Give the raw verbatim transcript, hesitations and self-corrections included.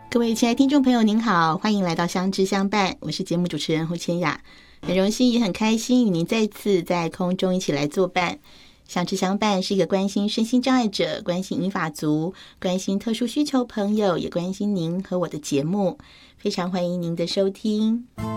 各位亲爱的听众朋友您好，欢迎来到相知相伴，我是节目主持人胡千雅，很荣幸也很开心与您再次在空中一起来作伴。相知相伴是一个关心身心障碍者、关心银发族、关心特殊需求朋友，也关心您和我的节目，非常欢迎您的收听。